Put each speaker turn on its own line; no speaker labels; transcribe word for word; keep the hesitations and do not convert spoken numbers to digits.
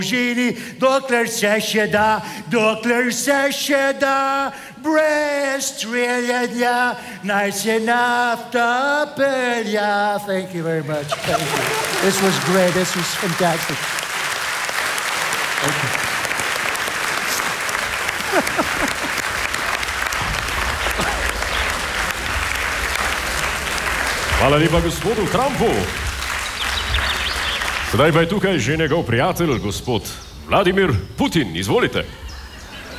žini, dokler se še da, dokler se še da, brez streljanja, naj se nafta pelja. Thank you very much. Thank you. This was great. This was fantastic. Okay.
Hvala lepa gospodu Trumpu. Sedaj pa je tukaj že njegov prijatelj, gospod Vladimir Putin. Izvolite.